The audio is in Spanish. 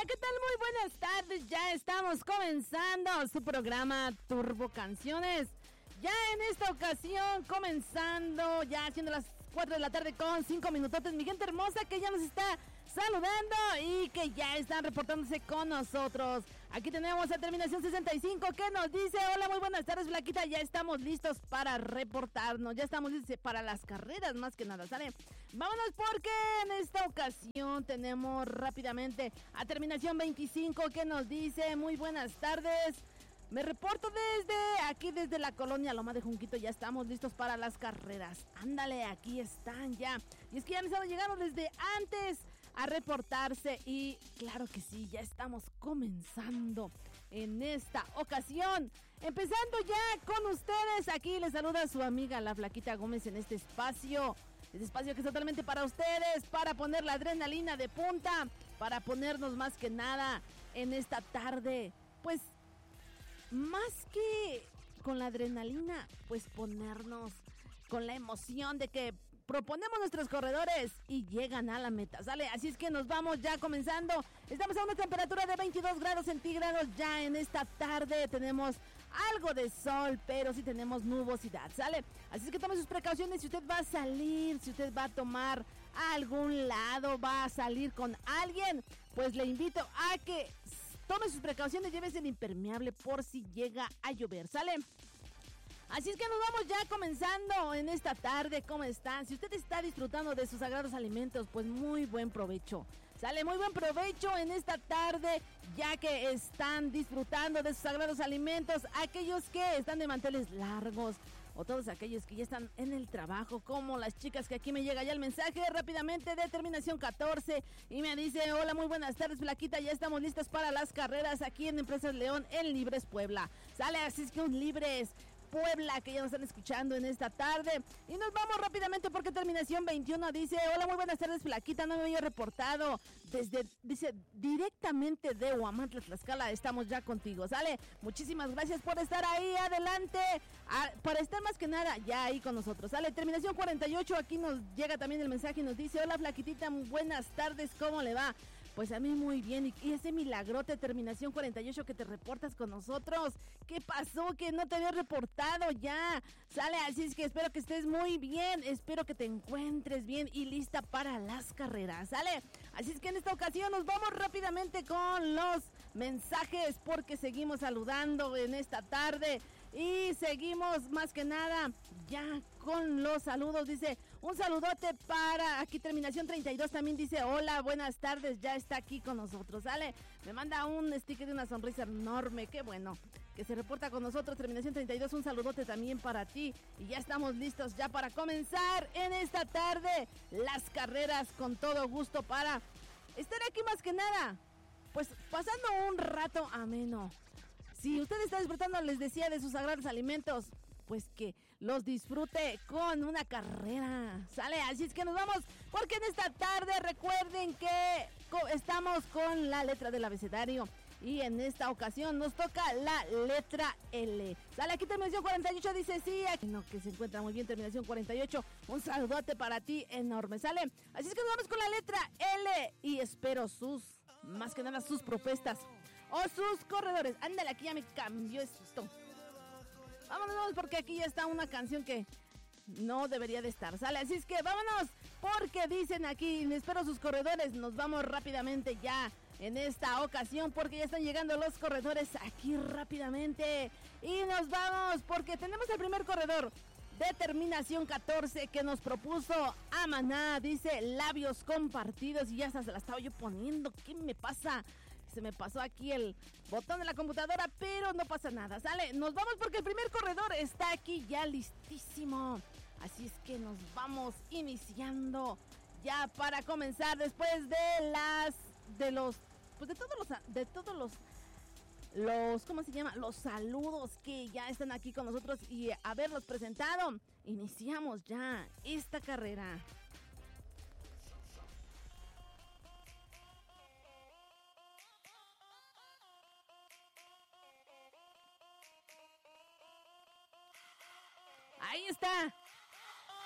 ¿qué tal? Muy buenas tardes. Ya estamos comenzando su programa Turbo Canciones. Ya en esta ocasión comenzando, ya siendo las 4 de la tarde con 5 minutotes. Mi gente hermosa que ya nos está saludando y que ya están reportándose con nosotros. Aquí tenemos a terminación 65 que nos dice: hola, muy buenas tardes, Flaquita. Ya estamos listos para reportarnos. Ya estamos listos para las carreras, más que nada, ¿sale? Vámonos porque en esta ocasión tenemos rápidamente a terminación 25 que nos dice: muy buenas tardes. Me reporto desde la colonia Loma de Junquito. Ya estamos listos para las carreras. Ándale, aquí están ya. Y es que ya han estado llegando desde antes a reportarse y claro que sí, ya estamos comenzando en esta ocasión. Empezando ya con ustedes, aquí les saluda su amiga la Flaquita Gómez en este espacio. Este espacio que es totalmente para ustedes, para poner la adrenalina de punta, para ponernos más que nada en esta tarde, pues más que con la adrenalina, pues ponernos con la emoción de que proponemos nuestros corredores y llegan a la meta, ¿sale? Así es que nos vamos ya comenzando. Estamos a una temperatura de 22 grados centígrados ya en esta tarde. Tenemos algo de sol, pero sí tenemos nubosidad, ¿sale? Así es que tome sus precauciones. Si usted va a salir, si usted va a tomar a algún lado, va a salir con alguien, pues le invito a que tome sus precauciones, llévese el impermeable por si llega a llover, ¿sale? Así es que nos vamos ya comenzando en esta tarde. ¿Cómo están? Si usted está disfrutando de sus sagrados alimentos, pues muy buen provecho. Sale, muy buen provecho en esta tarde, ya que están disfrutando de sus sagrados alimentos. Aquellos que están de manteles largos o todos aquellos que ya están en el trabajo, como las chicas que aquí me llega ya el mensaje rápidamente de terminación 14 y me dice: hola, muy buenas tardes, Flaquita, ya estamos listas para las carreras aquí en Empresas León en Libres Puebla. Sale, así es que un Libres Puebla que ya nos están escuchando en esta tarde. Y nos vamos rápidamente porque terminación 21 dice: hola, muy buenas tardes, Flaquita, no me había reportado dice directamente de Huamantla, Tlaxcala, estamos ya contigo, ¿sale? Muchísimas gracias por estar ahí, adelante, para estar más que nada ya ahí con nosotros, ¿sale? Terminación 48, aquí nos llega también el mensaje y nos dice: hola, Flaquitita, buenas tardes, ¿cómo le va? Pues a mí muy bien, y ese milagrote terminación 48 que te reportas con nosotros, ¿qué pasó? Que no te había reportado ya, sale, así es que espero que estés muy bien, espero que te encuentres bien y lista para las carreras, sale, así es que en esta ocasión nos vamos rápidamente con los mensajes porque seguimos saludando en esta tarde. Y seguimos más que nada ya con los saludos. Dice: un saludote para aquí terminación 32 también dice: hola, buenas tardes, ya está aquí con nosotros, ¿sale? Me manda un sticker de una sonrisa enorme, qué bueno que se reporta con nosotros. Terminación 32, un saludote también para ti. Y ya estamos listos ya para comenzar en esta tarde las carreras con todo gusto para estar aquí más que nada, pues pasando un rato ameno. Si usted está disfrutando, les decía, de sus sagrados alimentos, pues que los disfrute con una carrera, ¿sale? Así es que nos vamos, porque en esta tarde recuerden que estamos con la letra del abecedario. Y en esta ocasión nos toca la letra L. Sale, aquí terminación 48 dice: sí, aquí no, que se encuentra muy bien terminación 48. Un saludote para ti enorme, ¿sale? Así es que nos vamos con la letra L y espero más que nada sus propuestas o sus corredores. Ándale, aquí ya me cambió esto. Vámonos porque aquí ya está una canción que no debería de estar, ¿sale? Así es que vámonos porque dicen aquí: espero sus corredores. Nos vamos rápidamente ya en esta ocasión porque ya están llegando los corredores aquí rápidamente. Y nos vamos porque tenemos el primer corredor de terminación 14 que nos propuso a Maná. Dice: labios compartidos. Y ya hasta se la estaba yo poniendo. ¿Qué me pasa? Se me pasó aquí el botón de la computadora, pero no pasa nada, ¿sale? Nos vamos porque el primer corredor está aquí ya listísimo. Así es que nos vamos iniciando ya para comenzar después de todos los ¿cómo se llama? Los saludos que ya están aquí con nosotros y haberlos presentado. Iniciamos ya esta carrera.